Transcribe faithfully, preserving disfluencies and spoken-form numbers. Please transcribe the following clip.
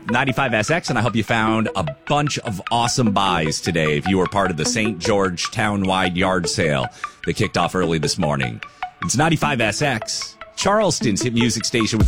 ninety-five S X, and I hope you found a bunch of awesome buys today if you were part of the Saint George town-wide yard sale that kicked off early this morning. It's ninety-five S X, Charleston's hit music station with